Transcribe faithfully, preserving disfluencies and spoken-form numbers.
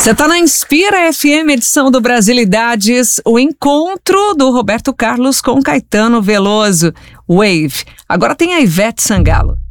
Você tá na Inspira F M, edição do Brasilidades, o encontro do Roberto Carlos com Caetano Veloso, Wave. Agora tem a Ivete Sangalo.